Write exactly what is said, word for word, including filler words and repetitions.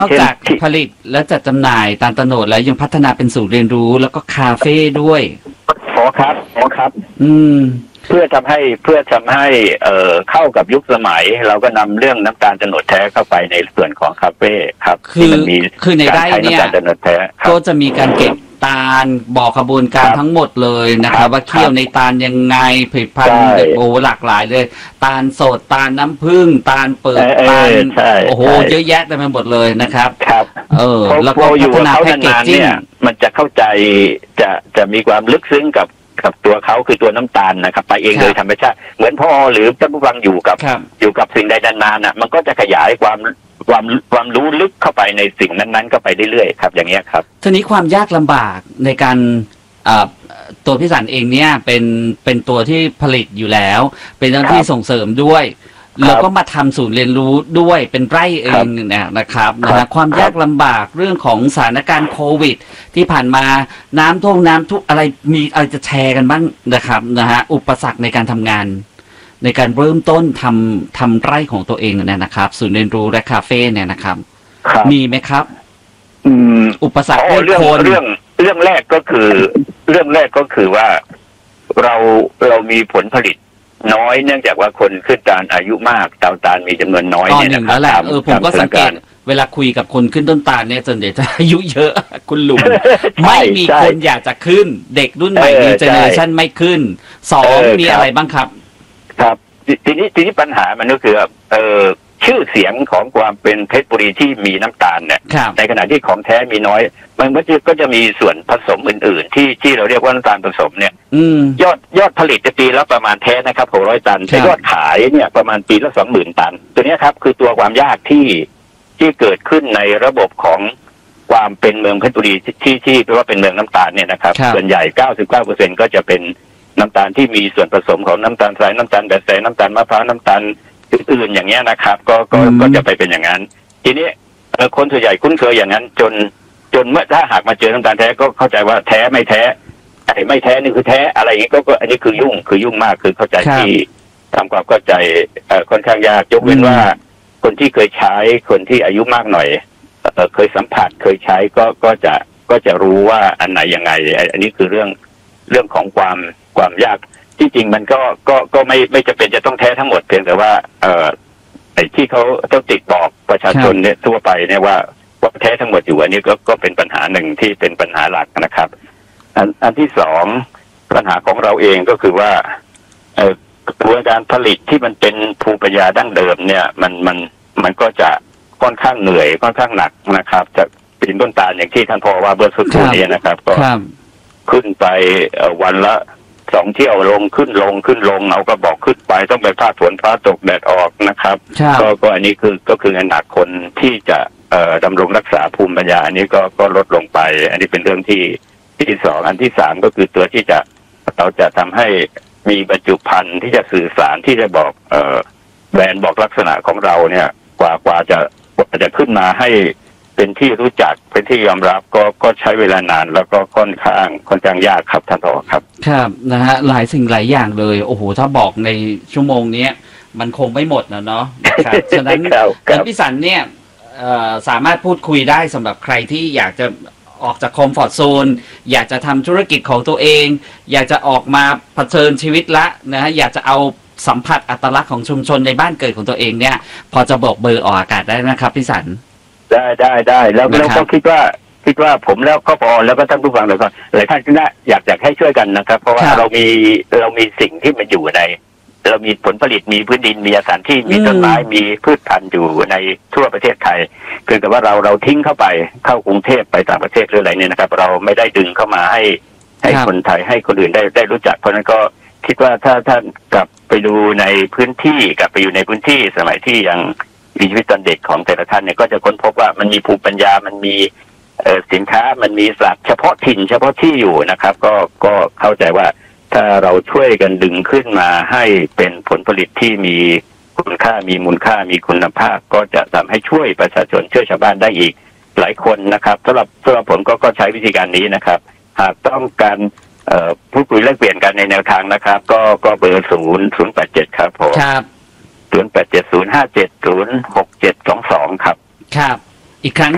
นอกจากผลิตและจัดจำหน่ายตาลโตนดแล้วยังพัฒนาเป็นศูนย์เรียนรู้แล้วก็คาเฟ่ด้วยอ๋อครับอ๋อครับอืมเพื่อทำให้เพื่อทำให้เอ่อเข้ากับยุคสมัยเราก็นำเรื่องน้ำตาลโตนดแท้เข้าไปในส่วนของคาเฟ่ครับคือคือในไร่เนี่ยก็จะมีการเก็บตาลบอกขบวนการทั้งหมดเลยนะครับว่าเคี่ยวในตาลยังไงผลิตภัณฑ์โอ้หลากหลายเลยตาลสดตาลน้ำผึ้งตาลเปิดตาลโอ้โหเยอะแยะเต็มไปหมดเลยนะครับครับเออแล้วก็พัฒนาแพ็กเกจจิ้งมันจะเข้าใจจะจะมีความลึกซึ้งกับกับตัวเขาคือตัวน้ำตาลนะครับไปเองโดยธรรมชาติเหมือนพ่อหรือท่านผู้ฟังอยู่กับอยู่กับสิ่งใดนานๆน่ะมันก็จะขยายความความความรู้ลึกเข้าไปในสิ่งนั้นๆเข้าไปเรื่อยๆครับอย่างเงี้ยครับทีนี้ความยากลำบากในการตัวพี่สันเองเนี่ยเป็นเป็นตัวที่ผลิตอยู่แล้วเป็นเจ้าหน้าที่ส่งเสริมด้วยแล้วก็มาทำศูนย์เรียนรู้ด้วยเป็นไร่เองเนี่ยนะครับนะฮะความยากลำบากเรื่องของสถานการณ์โควิดที่ผ่านมาน้ำท่วมน้ำทุกอะไรมีอะไรจะแชร์กันบ้างนะครับนะฮะอุปสรรคในการทำงานในการเริ่มต้นทำทำไร่ของตัวเองเนี่ยนะครับศูนย์เรียนรู้และคาเฟ่เนี่ยนะครับมีไหมครับอืมอุปสรรคเรื่องเรื่องเรื่องแรกก็คือเรื่องแรกก็คือว่าเราเรามีผลผลิตน้อยเนื่องจากว่าคนขึ้นตาลอายุมากเตาตาลมีจำนวนน้อยเนี่ยนะครับแล้วแหละเออผมก็สังเกตเวลาคุยกับคนขึ้นต้นตาลเนี่ยส่วนใหญ่จะอายุเยอะคุณลุงไม่มีคนอยากจะขึ้นเด็กรุ่นใหม่มีเจเนอเรชันไม่ขึ้นสองมีอะไรบ้างครับครับทีนี้ทีนี้ปัญหามันก็คือเออชื่อเสียงของความเป็นเพชรบุรีที่มีน้ำตาลเนี่ยในขณะที่ของแท้มีน้อยมันก็จะก็จะมีส่วนผสมอื่นๆที่ที่เราเรียกว่าน้ำตาลผสมเนี่ยยอดยอดผลิตจะปีละประมาณแท้นะครับหกร้อยตันแต่ยอดขายเนี่ยประมาณปีละสองหมื่นตันตัวนี้ครับคือตัวความยากที่ที่เกิดขึ้นในระบบของความเป็นเมืองเพชรบุรีที่ที่แปลว่าเป็นเมืองน้ำตาลเนี่ยนะครับส่วนใหญ่ เก้าสิบเก้าเปอร์เซ็นต์ ก็จะเป็นน้ำตาลที่มีส่วนผสมของน้ำตาลทรายน้ำตาลแบบแสน้ำตาลมะพร้าวน้ำตาลอื่นๆอย่างเงี้ยนะครับก็ก็ก็จะไปเป็นอย่างนั้นทีนี้คนส่วนใหญ่คุ้นเคยอย่างนั้นจนจนเมื่อถ้าหากมาเจอน้ำตาลแท้ก็เข้าใจว่าแท้ไม่แท้ไอ้ไม่แท้นี่คือแท้อะไรอย่างงี้ก็ก็อันนี้คือยุ่งคือยุ่งมากคือเข้าใจที่ทำความเข้าใจค่อนข้างยากยกเว้นว่าคนที่เคยใช้คนที่อายุมากหน่อยเคยสัมผัสเคยใช้ก็ก็จะก็จะรู้ว่าอันไหนยังไงอันนี้คือเรื่องเรื่องของความความยากที่จริงมันก็ก็ก็ไม่ไม่จำเป็นจะต้องแท้ทั้งหมดเพียงแต่ว่าเอ่อไอ้ที่เขาต้องติดบอกประชาชนเนี่ยทั่วไปเนี่ยว่าว่าแท้ทั้งหมดอยู่อันนี้ก็ก็เป็นปัญหาหนึ่งที่เป็นปัญหาหลักนะครับอันอันที่สองปัญหาของเราเองก็คือว่าเอ่อกระบวนการผลิตที่มันเป็นภูมิปัญญาดั้งเดิมเนี่ยมันมันมันก็จะค่อนข้างเหนื่อยค่อนข้างหนักนะครับจะปีนต้นตาลอย่างที่ท่านพ่อว่าเบอร์สุดท้ายนี้นะครับก็ขึ้นไปวันละสองเที่ยวลงขึ้นลงขึ้นลงเอาก็บอกขึ้นไปต้องไปพลาดฝนฟ้าตกแดดออกนะครับก็ก็อันนี้คือก็คืองานหนักคนที่จะเอ่อดำรงรักษาภูมิปัญญาอันนี้ก็ก็ลดลงไปอันนี้เป็นเรื่องที่ที่สองอันที่สามก็คือตัวที่จะเราจะทำให้มีบรรจุภัณฑ์ที่จะสื่อสารที่จะบอกเอ่อแบรนด์บอกลักษณะของเราเนี่ยกว่ากว่าจะกว่าจะขึ้นมาให้เป็นที่รู้จักเป็นที่ยอมรับก็ก็ใช้เวลานานแล้วก็ค่อนข้างค่อนข้างยากครับท่านผอครับครับนะฮะหลายสิ่งหลายอย่างเลยโอ้โหถ้าบอกในชั่วโมงนี้มันคงไม่หมดนะเนาะนะครับฉะนั้นท่านพิสันเนี่ยสามารถพูดคุยได้สำหรับใครที่อยากจะออกจากคอมฟอร์ทโซนอยากจะทำธุรกิจของตัวเองอยากจะออกมาเผชิญชีวิตละนะฮะอยากจะเอาสัมผัสอัตลักษณ์ของชุมชนในบ้านเกิดของตัวเองเนี่ยพอจะบอกเบอร์ออกอากาศได้นะครับพิสันได้ได้ได้แล้วเราก็คิดว่าคิดว่าผมแล้วก็พอแล้วก็ท่านผู้ฟังเลยก็หลายท่านก็น่าอยากอยากให้ช่วยกันนะครับเพราะว่าเรามีเรามีสิ่งที่มันอยู่ในเรามีผลผลิตมีพื้นดินมีสถานที่มีต้นไม้มีพืชพันธุ์อยู่ในทั่วประเทศไทยเพียงแต่ว่าเราเราทิ้งเข้าไปเข้ากรุงเทพไปต่างประเทศหรืออะไรเนี่ยนะครับเราไม่ได้ดึงเข้ามาให้ให้คนไทยให้คนอื่นได้ได้รู้จักเพราะนั้นก็คิดว่าถ้าท่านกลับไปดูในพื้นที่กลับไปอยู่ในพื้นที่สมัยที่ยังมีชีวิตตอนเด็กของแต่ละท่านเนี่ยก็จะค้นพบว่ามันมีภูมิปัญญามันมีสินค้ามันมีศาสตร์เฉพาะถิ่นเฉพาะที่อยู่นะครับก็ก็เข้าใจว่าถ้าเราช่วยกันดึงขึ้นมาให้เป็นผลผลิตที่มีคุณค่ามีมูลค่ามีคุณภาพก็จะทำให้ช่วยประชาชนช่วยชาวบ้านได้อีกหลายคนนะครับสำหรับสำหรับผมก็ก็ใช้วิธีการนี้นะครับหากต้องการพูดคุยแลกเปลี่ยนกันในแนวทางนะครับก็ก็เบอร์ศูนย์ศูนย์แปดเจ็ดครับผมครับศูนย์แปดเจ็ดศูนย์ห้าเจ็ดศูนย์หกเจ็ดสองสองครับครับอีกครั้ง